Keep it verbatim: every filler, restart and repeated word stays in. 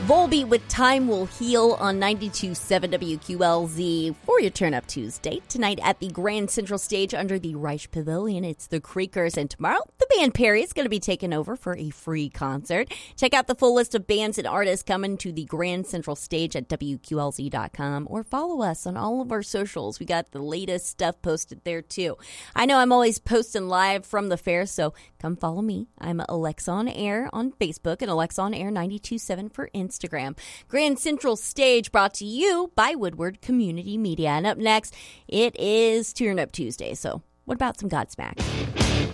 Volbeat with Time Will Heal on ninety-two point seven W Q L Z for your Turn Up Tuesday. Tonight at the Grand Central Stage under the Reich Pavilion, it's the Creakers. And tomorrow, the band Perry is going to be taking over for a free concert. Check out the full list of bands and artists coming to the Grand Central Stage at W Q L Z dot com or follow us on all of our socials. We got the latest stuff posted there, too. I know I'm always posting live from the fair, so come follow me. I'm Alexa on Air on Facebook and Alexa on Air ninety-two point seven for Instagram. Instagram. Grand Central Stage brought to you by Woodward Community Media. And up next, it is Turn Up Tuesday. So what about some Godsmack?